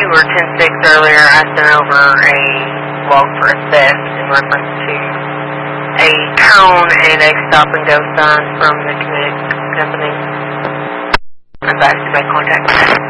were 10-6 earlier. I sent over a log for a theft in reference to a cone and a stop-and-go sign from the Kinetic Company. I'm back to make contact.